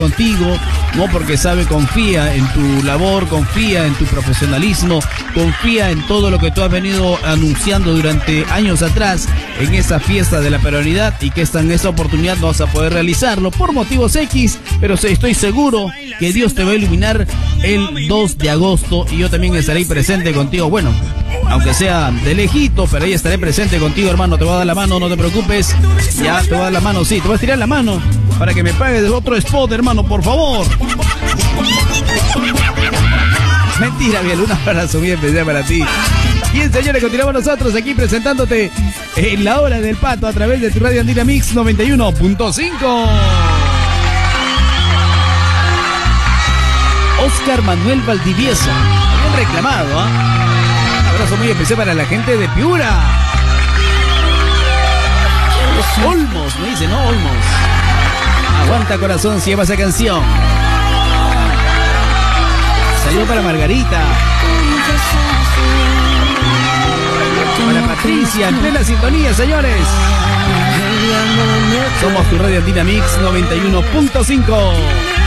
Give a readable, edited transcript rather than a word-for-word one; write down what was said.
contigo, no, porque sabe, confía en tu labor, confía en tu profesionalismo, confía en todo lo que tú has venido anunciando durante años atrás en esa fiesta de la peronidad, y que en esta oportunidad no vas a poder realizarlo por motivos X, pero estoy seguro que Dios te va a iluminar el 2 de agosto y yo también estaré presente contigo. Bueno, aunque sea de lejito, pero ahí estaré presente contigo, hermano. Te voy a dar la mano, no te preocupes. Ya, te voy a dar la mano, sí, te voy a tirar la mano para que me pagues el otro spot, hermano, por favor. Mentira, bien, un abrazo bien especial para ti. Bien, señores, continuamos nosotros aquí presentándote en la hora del pato a través de tu Radio Andina Mix 91.5. Oscar Manuel Valdivieso, bien reclamado, ¿ah? Un abrazo muy especial para la gente de Piura. Olmos, me dice, ¿no? Olmos. Aguanta, corazón, si lleva esa canción. Saludos para Margarita. Para Patricia, en plena sintonía, señores. Somos tu Radio Andina Mix 91.5.